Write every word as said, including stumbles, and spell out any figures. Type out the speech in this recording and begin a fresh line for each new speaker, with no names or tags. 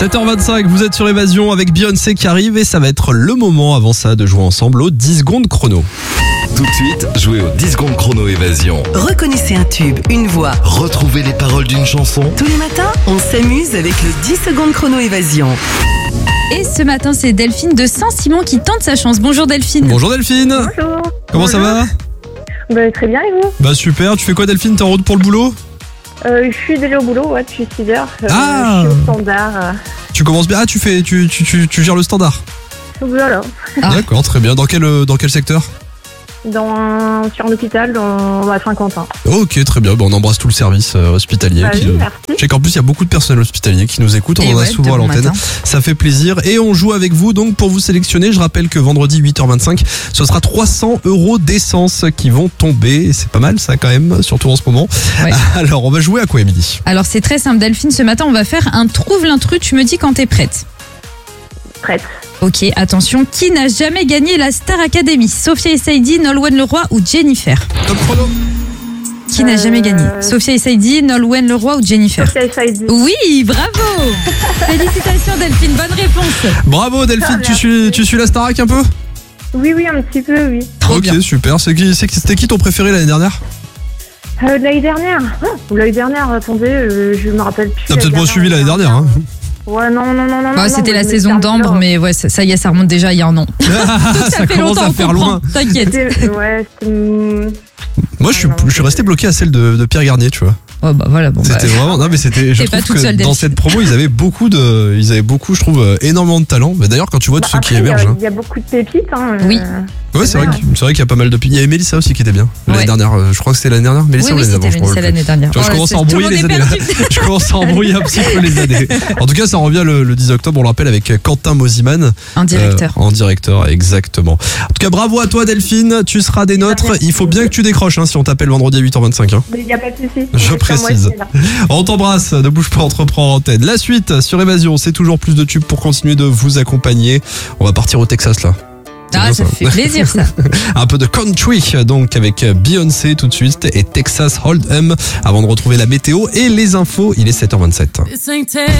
sept heures vingt-cinq, vous êtes sur Évasion avec Beyoncé qui arrive et ça va être le moment avant ça de jouer ensemble au dix secondes chrono.
Tout de suite, jouez au dix secondes chrono Évasion.
Reconnaissez un tube, une voix.
Retrouvez les paroles d'une chanson.
Tous les matins, on s'amuse avec le dix secondes chrono Évasion.
Et ce matin, c'est Delphine de Saint-Simon qui tente sa chance. Bonjour Delphine.
Bonjour Delphine.
Bonjour.
Comment
Bonjour.
ça va?
Bah, très bien, et vous?
Bah super, tu fais quoi Delphine? T'es en route pour le boulot?
euh, Je suis déjà au boulot, ouais, depuis six heures. Euh,
Ah.
Je suis au standard. euh,
Tu commences bien? Ah, tu fais, tu, tu, tu, tu gères le standard?
Voilà.
Ah.
D'accord, très bien. Dans quel, dans quel secteur?
Dans un, sur un hôpital dans, à Saint-Quentin.
Ok, très bien. Bon, on embrasse tout le service euh, hospitalier.
Bah
qui
oui,
nous-
merci.
Je sais qu'en plus, il y a beaucoup de personnel hospitalier qui nous écoutent. On
Et
en a
ouais,
souvent à
de bon
l'antenne.
matin.
Ça fait plaisir. Et on joue avec vous. Donc, pour vous sélectionner, je rappelle que vendredi huit heures vingt-cinq, ce sera trois cents euros d'essence qui vont tomber. Et c'est pas mal, ça, quand même, surtout en ce moment.
Ouais.
Alors, on va jouer à quoi, Émilie?
Alors c'est très simple Delphine, ce matin on va faire un trouve l'intrus, tu me dis quand t'es prête.
Prête.
Ok, attention, qui n'a jamais gagné la Star Academy? Sophia et Saïdi, Nolwenn Leroy ou Jennifer?
Top chrono.
Qui n'a jamais gagné?
Euh,
Sophia et Saïdi, Nolwenn Leroy ou Jennifer?
Sophia et Saïdi.
Oui, bravo. Félicitations Delphine, bonne réponse.
Bravo, Delphine.
Ah,
tu suis, tu suis la Starac un peu?
Oui, oui, un petit peu, oui.
Trop
Ok,
bien.
super. C'est qui, c'est qui- c'était qui ton préféré l'année dernière?
Euh, l'année dernière oh, L'année dernière, attendez, euh, je me rappelle plus.
T'as peut-être pas suivi l'année dernière, hein?
Ouais, non, non, non, non.
Ouais,
non,
c'était
non,
la
mais
saison
c'est
d'Ambre,
un peu-
mais ouais, ça, ça y est, ça remonte déjà il y a un an.
Ça commence à
on
faire
comprend,
loin.
T'inquiète.
C'est- Ouais, c'est...
Moi, je suis,
Ah non,
je suis resté bloqué à celle de, de Pierre Garnier, tu vois.
Oh bah voilà, bon bah.
C'était vraiment, non mais c'était, je
T'es pas
trouve
toute
que
seule,
dans
Delphine.
cette promo, ils avaient beaucoup de, ils avaient beaucoup, je trouve, euh, énormément de talent. Mais d'ailleurs, quand tu vois
Bah,
tous ceux qui
après, il y a-
émergent, hein.
Il y a beaucoup de pépites. Hein,
Oui.
euh,
Ouais, c'est vrai,
bien.
que- c'est vrai qu'il y a pas mal de. Il y avait Mélissa aussi qui était bien. L'année
Ouais.
dernière, euh, je crois que c'était l'année dernière. Mélissa
Oui,
ou
oui,
l'année
c'était
d'avant, je me
Mélissa
rappelle
l'année dernière.
Tu vois, je
Oh,
commence à
c'est- tout le
embrouiller
monde
les
est
années.
perdu.
Je commence à embrouiller un petit peu les années. En tout cas, ça revient le, le dix octobre, on le rappelle, avec Quentin Mosiman.
Un directeur.
Euh, en directeur, exactement. En tout cas, bravo à toi, Delphine. Tu seras des nôtres.
Merci.
Il faut bien que tu décroches hein, si on t'appelle vendredi à huit heures vingt-cinq. Hein.
Mais il n'y a pas de souci.
Je
C'est à
précise.
moitié, là.
On t'embrasse, ne bouge pas, on te reprend en antenne. La suite sur Évasion, c'est toujours plus de tubes pour continuer de vous accompagner. On va partir au Texas là. C'est
Ah,
bien,
ça
ça.
fait plaisir ça.
Un peu de country donc avec Beyoncé tout de suite et Texas Hold'em avant de retrouver la météo et les infos. Il est sept heures vingt-sept.